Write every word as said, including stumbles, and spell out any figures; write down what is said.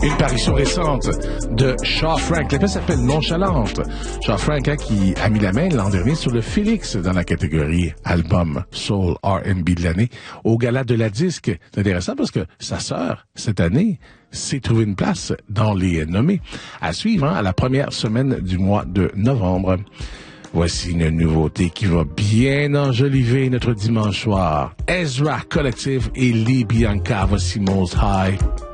Une parution récente de Shaw Frank. La pièce s'appelle Nonchalante. Shaw Frank hein, qui a mis la main l'an dernier sur le Félix dans la catégorie album Soul R and B de l'année au Gala de la Disque. C'est intéressant parce que sa sœur, cette année, s'est trouvé une place dans les nommés. À suivre hein, à la première semaine du mois de novembre. Voici une nouveauté qui va bien enjoliver notre dimanche soir. Ezra Collective et Lee Bianca, voici Most High.